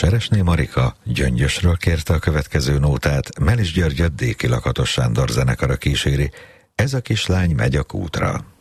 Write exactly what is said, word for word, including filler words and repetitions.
Seresné Marika Gyöngyösről kérte a következő nótát, Melis Györgyöt Déki Lakatos Sándor zenekara kíséri. Ez a kislány megy a kútra.